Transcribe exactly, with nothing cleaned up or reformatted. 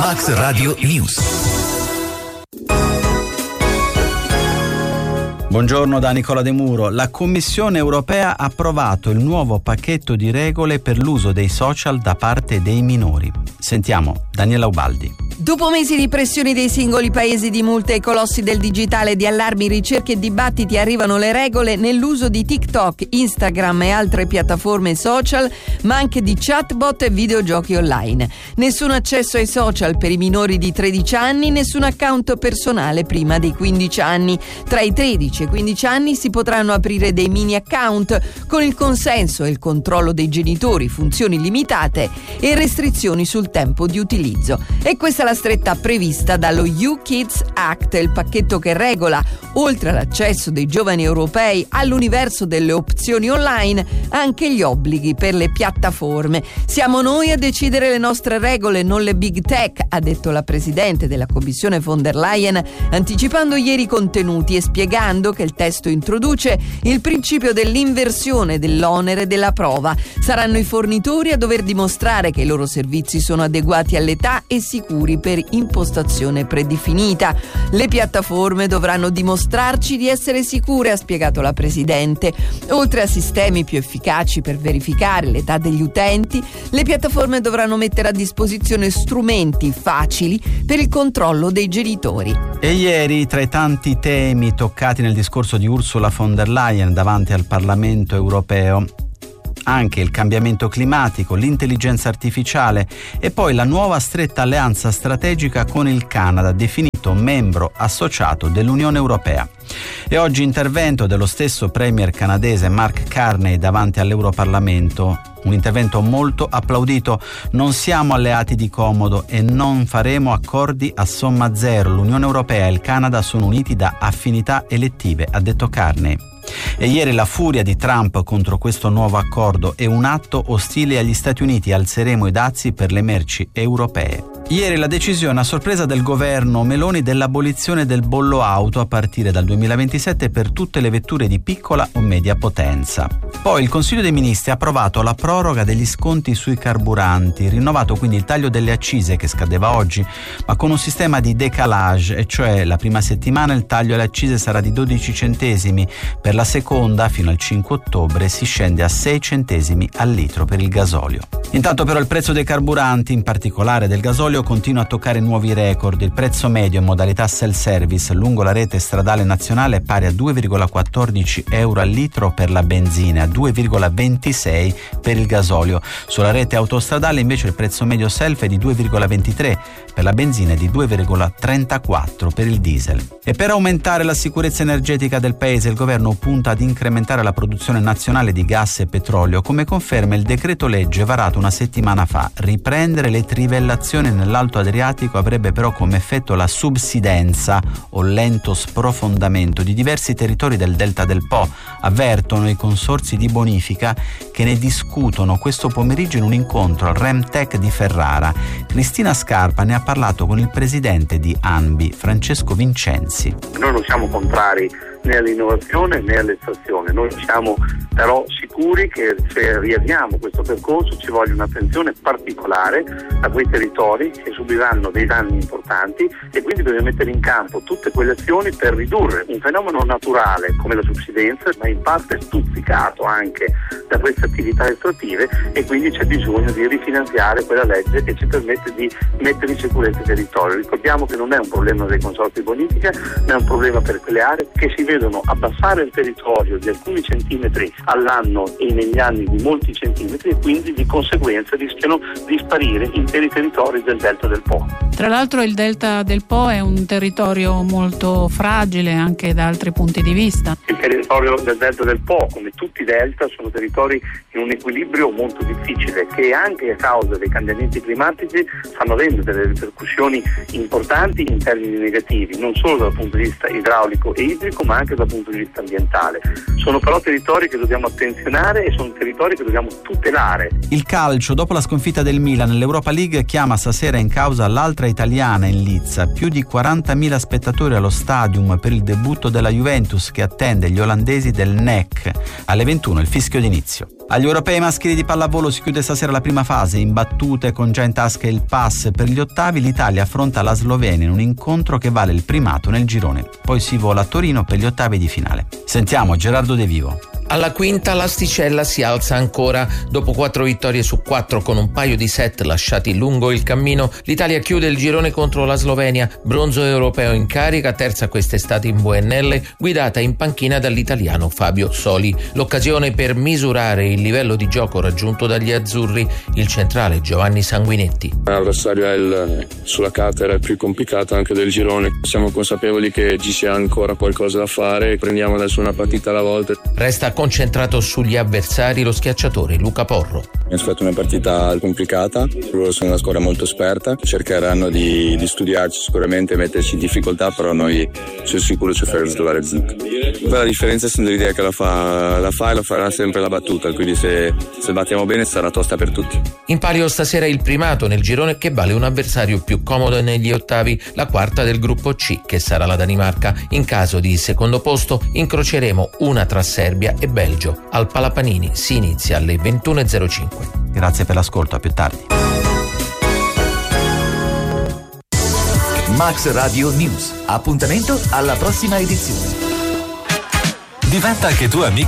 Max Radio News. Buongiorno da Nicola De Muro. La Commissione europea ha approvato il nuovo pacchetto di regole per l'uso dei social da parte dei minori. Sentiamo Daniela Ubaldi. Dopo mesi di pressioni dei singoli paesi, di multe ai colossi del digitale, di allarmi, ricerche e dibattiti, arrivano le regole nell'uso di TikTok, Instagram e altre piattaforme social, ma anche di chatbot e videogiochi online. Nessun accesso ai social per i minori di tredici anni, nessun account personale prima dei quindici anni. Tra i tredici e i quindici anni si potranno aprire dei mini account con il consenso e il controllo dei genitori, funzioni limitate e restrizioni sul tempo di utilizzo. E questa è la stretta prevista dallo You Kids Act, il pacchetto che regola, oltre all'accesso dei giovani europei all'universo delle opzioni online, anche gli obblighi per le piattaforme. Siamo noi a decidere le nostre regole, non le big tech, ha detto la presidente della Commissione von der Leyen, anticipando ieri i contenuti e spiegando che il testo introduce il principio dell'inversione dell'onere della prova. Saranno i fornitori a dover dimostrare che i loro servizi sono adeguati all'età e sicuri per impostazione predefinita. Le piattaforme dovranno dimostrarci di essere sicure, ha spiegato la Presidente. Oltre a sistemi più efficaci per verificare l'età degli utenti, le piattaforme dovranno mettere a disposizione strumenti facili per il controllo dei genitori. E ieri, tra i tanti temi toccati nel discorso di Ursula von der Leyen davanti al Parlamento europeo, anche il cambiamento climatico, l'intelligenza artificiale e poi la nuova stretta alleanza strategica con il Canada, definito membro associato dell'Unione Europea. E oggi intervento dello stesso premier canadese Mark Carney davanti all'Europarlamento, un intervento molto applaudito. Non siamo alleati di comodo e non faremo accordi a somma zero. L'Unione Europea e il Canada sono uniti da affinità elettive, ha detto Carney. E ieri la furia di Trump contro questo nuovo accordo è un atto ostile agli Stati Uniti. Alzeremo i dazi per le merci europee. Ieri la decisione a sorpresa del governo Meloni dell'abolizione del bollo auto a partire dal duemilaventisette per tutte le vetture di piccola o media potenza. Poi il Consiglio dei Ministri ha approvato la proroga degli sconti sui carburanti, rinnovato quindi il taglio delle accise che scadeva oggi, ma con un sistema di décalage, e cioè la prima settimana il taglio alle accise sarà di dodici centesimi, per la seconda fino al cinque ottobre si scende a sei centesimi al litro per il gasolio. Intanto però il prezzo dei carburanti, in particolare del gasolio, continua a toccare nuovi record. Il prezzo medio in modalità self-service lungo la rete stradale nazionale è pari a due virgola quattordici euro al litro per la benzina e a due virgola ventisei per il gasolio. Sulla rete autostradale invece il prezzo medio self è di due virgola ventitré per la benzina e di due virgola trentaquattro per il diesel. E per aumentare la sicurezza energetica del paese il governo punta ad incrementare la produzione nazionale di gas e petrolio, come conferma il decreto legge varato una settimana fa. Riprendere le trivellazioni nell'Alto Adriatico avrebbe però come effetto la subsidenza o lento sprofondamento di diversi territori del delta del Po, avvertono i consorzi di bonifica che ne discutono questo pomeriggio in un incontro al Remtech di Ferrara. Cristina Scarpa ne ha parlato con il presidente di ANBI, Francesco Vincenzi. Noi non siamo contrari né all'innovazione né all'estrazione, noi siamo però sicuri che se riavviamo questo percorso ci voglia un'attenzione particolare a quei territori che subiranno dei danni importanti e quindi dobbiamo mettere in campo tutte quelle azioni per ridurre un fenomeno naturale come la subsidenza, ma in parte stuzzicato anche da queste attività estrattive, e quindi c'è bisogno di rifinanziare quella legge che ci permette di mettere in sicurezza il territorio. Ricordiamo che non è un problema dei consorzi di bonifica, ma è un problema per quelle aree che si vedono abbassare il territorio di alcuni centimetri all'anno e negli anni di molti centimetri, e quindi di conseguenza rischiano di sparire interi territori del delta del Po. Tra l'altro il delta del Po è un territorio molto fragile anche da altri punti di vista. Il territorio del delta del Po, come tutti i delta, sono territori in un equilibrio molto difficile che anche a causa dei cambiamenti climatici stanno avendo delle ripercussioni importanti in termini negativi, non solo dal punto di vista idraulico e idrico ma anche dal punto di vista ambientale. Sono però territori che dobbiamo attenzionare e sono territori che dobbiamo tutelare. Il calcio, dopo la sconfitta del Milan nell'Europa League, chiama stasera in causa l'altra italiana in lizza. Più di quarantamila spettatori allo stadium per il debutto della Juventus che attende gli olandesi del N E C. Alle ventuno il fischio d'inizio. Agli europei maschili di pallavolo si chiude stasera la prima fase, in battute con già in tasca il pass per gli ottavi. L'Italia affronta la Slovenia in un incontro che vale il primato nel girone. Poi si vola a Torino per gli ottavi di finale. Sentiamo Gerardo De Vivo. Alla quinta l'asticella si alza ancora. Dopo quattro vittorie su quattro con un paio di set lasciati lungo il cammino, l'Italia chiude il girone contro la Slovenia, bronzo europeo in carica, terza quest'estate in V N L, guidata in panchina dall'italiano Fabio Soli. L'occasione per misurare il livello di gioco raggiunto dagli azzurri, il centrale Giovanni Sanguinetti. L'avversario è il, sulla carta era il più complicato anche del girone. Siamo consapevoli che ci sia ancora qualcosa da fare, prendiamo adesso una partita alla volta. Resta concentrato sugli avversari lo schiacciatore Luca Porro. Mi aspetto una partita complicata, loro sono una squadra molto esperta, cercheranno di, di studiarci sicuramente, metterci in difficoltà, però noi sono sicuro ci faremo trovare il zinc. La differenza sono l'idea che la fa, la fa e la farà sempre la battuta, quindi se, se battiamo bene sarà tosta per tutti. In palio stasera il primato nel girone che vale un avversario più comodo negli ottavi, la quarta del gruppo C che sarà la Danimarca. In caso di secondo posto incroceremo una tra Serbia e Belgio. Al Palapanini si inizia alle ventuno e zero cinque. Grazie per l'ascolto, a più tardi. Max Radio News. Appuntamento alla prossima edizione. Diventa anche tu amico